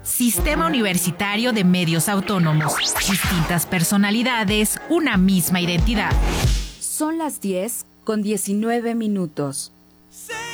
Sistema Universitario de Medios Autónomos. Distintas personalidades, una misma identidad. Son las 10:19.